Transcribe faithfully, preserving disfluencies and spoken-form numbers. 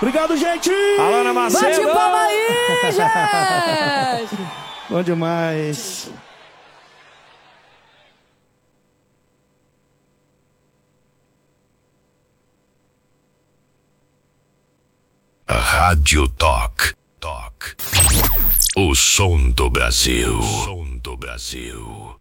Obrigado, gente! Alana Macedo! Bate palma aí, gente! Bom demais. Rádio Talk. Talk. O som do Brasil. O som do Brasil.